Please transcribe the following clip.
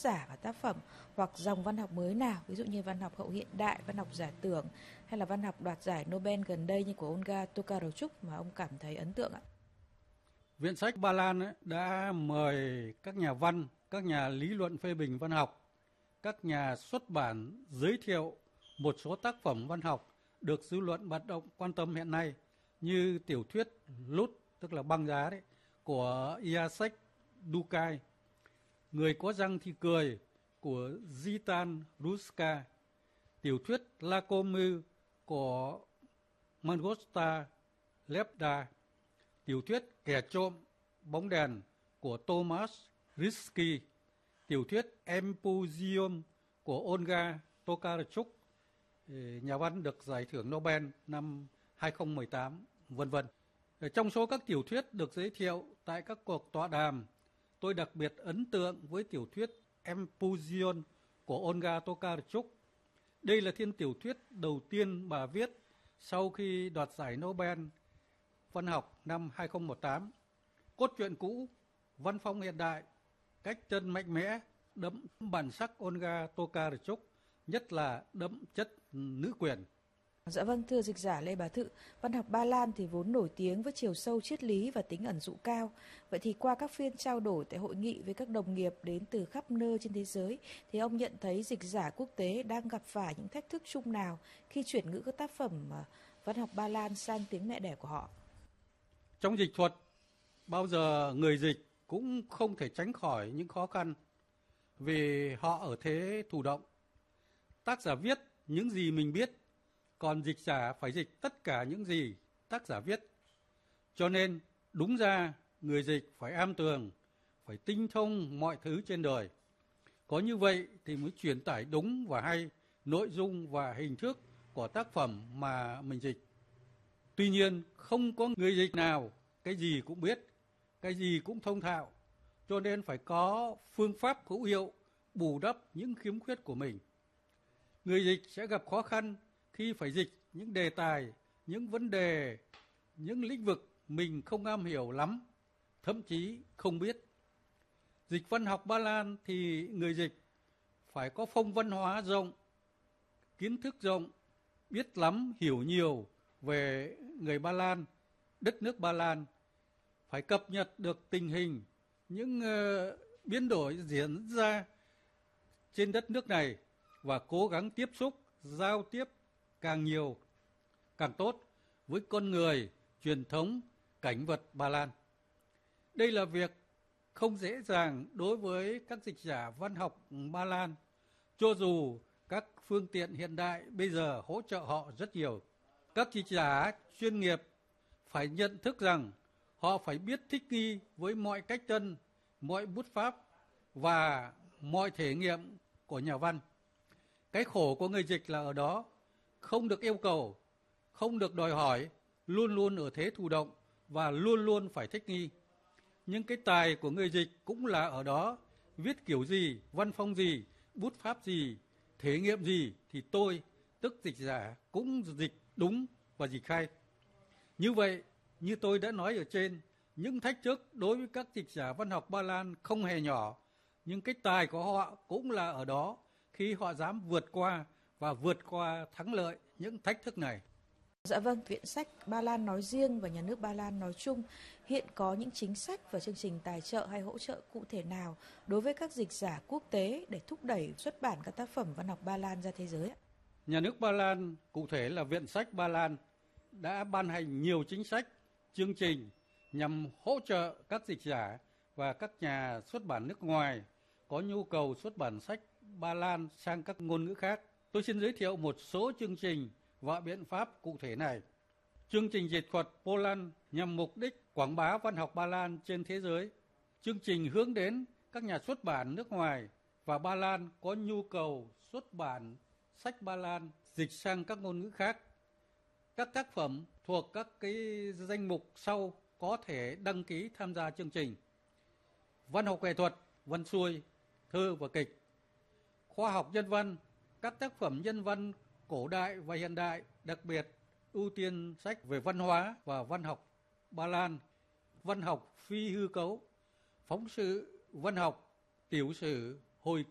giả và tác phẩm hoặc dòng văn học mới nào, ví dụ như văn học hậu hiện đại, văn học giả tưởng hay là văn học đoạt giải Nobel gần đây như của Olga Tokarczuk mà ông cảm thấy ấn tượng ạ? Viện sách Ba Lan đã mời các nhà văn, các nhà lý luận phê bình văn học, các nhà xuất bản giới thiệu một số tác phẩm văn học được dư luận hoạt động quan tâm hiện nay như tiểu thuyết Lút, tức là băng giá đấy, của Jacek Dukaj, Người có răng thì cười của Zhitan Ruska, tiểu thuyết La Comue của Mangosτα Lepda, tiểu thuyết Kẻ trộm bóng đèn của Tomasz Rzycki, tiểu thuyết Empyreum của Olga Tokarczuk, nhà văn được giải thưởng Nobel năm 2018, vân vân. Trong số các tiểu thuyết được giới thiệu tại các cuộc tọa đàm, tôi đặc biệt ấn tượng với tiểu thuyết Empyreum của Olga Tokarczuk. Đây là thiên tiểu thuyết đầu tiên bà viết sau khi đoạt giải Nobel văn học năm 2018. Cốt truyện cũ, văn phong hiện đại, cách chân mạnh mẽ, đậm bản sắc Olga Tokarczuk, nhất là đậm chất nữ quyền. Dạ vâng, thưa dịch giả Lê Bá Thự, văn học Ba Lan thì vốn nổi tiếng với chiều sâu triết lý và tính ẩn dụ cao. Vậy thì qua các phiên trao đổi tại hội nghị với các đồng nghiệp đến từ khắp nơi trên thế giới, thì ông nhận thấy dịch giả quốc tế đang gặp phải những thách thức chung nào khi chuyển ngữ các tác phẩm văn học Ba Lan sang tiếng mẹ đẻ của họ? Trong dịch thuật, bao giờ người dịch cũng không thể tránh khỏi những khó khăn vì họ ở thế thụ động. Tác giả viết những gì mình biết, còn dịch giả phải dịch tất cả những gì tác giả viết. Cho nên, đúng ra, người dịch phải am tường, phải tinh thông mọi thứ trên đời. Có như vậy thì mới truyền tải đúng và hay nội dung và hình thức của tác phẩm mà mình dịch. Tuy nhiên, không có người dịch nào cái gì cũng biết, cái gì cũng thông thạo, cho nên phải có phương pháp hữu hiệu bù đắp những khiếm khuyết của mình. Người dịch sẽ gặp khó khăn khi phải dịch những đề tài, những vấn đề, những lĩnh vực mình không am hiểu lắm, thậm chí không biết. Dịch văn học Ba Lan thì người dịch phải có phong văn hóa rộng, kiến thức rộng, biết lắm, hiểu nhiều về người Ba Lan, đất nước Ba Lan, phải cập nhật được tình hình, những biến đổi diễn ra trên đất nước này và cố gắng tiếp xúc, giao tiếp càng nhiều, càng tốt với con người, truyền thống, cảnh vật Ba Lan. Đây là việc không dễ dàng đối với các dịch giả văn học Ba Lan, cho dù các phương tiện hiện đại bây giờ hỗ trợ họ rất nhiều. Các dịch giả chuyên nghiệp phải nhận thức rằng họ phải biết thích nghi với mọi cách tân, mọi bút pháp và mọi thể nghiệm của nhà văn. Cái khổ của người dịch là ở đó, không được yêu cầu, không được đòi hỏi, luôn luôn ở thế thụ động và luôn luôn phải thích nghi. Nhưng cái tài của người dịch cũng là ở đó, viết kiểu gì, văn phong gì, bút pháp gì, thể nghiệm gì thì tôi, tức dịch giả, cũng dịch đúng và dịch hay. Như vậy, như tôi đã nói ở trên, những thách thức đối với các dịch giả văn học Ba Lan không hề nhỏ, nhưng cái tài của họ cũng là ở đó khi họ dám vượt qua thắng lợi những thách thức này. Dạ vâng, Viện sách Ba Lan nói riêng và nhà nước Ba Lan nói chung hiện có những chính sách và chương trình tài trợ hay hỗ trợ cụ thể nào đối với các dịch giả quốc tế để thúc đẩy xuất bản các tác phẩm văn học Ba Lan ra thế giới ạ? Nhà nước Ba Lan, cụ thể là Viện sách Ba Lan, đã ban hành nhiều chính sách, chương trình nhằm hỗ trợ các dịch giả và các nhà xuất bản nước ngoài có nhu cầu xuất bản sách Ba Lan sang các ngôn ngữ khác. Tôi xin giới thiệu một số chương trình và biện pháp cụ thể này. Chương trình dịch thuật Poland nhằm mục đích quảng bá văn học Ba Lan trên thế giới. Chương trình hướng đến các nhà xuất bản nước ngoài và Ba Lan có nhu cầu xuất bản sách Ba Lan dịch sang các ngôn ngữ khác. Các tác phẩm thuộc các cái danh mục sau có thể đăng ký tham gia chương trình: văn học nghệ thuật, văn xuôi, thơ và kịch; khoa học nhân văn, các tác phẩm nhân văn cổ đại và hiện đại, đặc biệt ưu tiên sách về văn hóa và văn học Ba Lan; văn học phi hư cấu, phóng sự, văn học, tiểu sử, hồi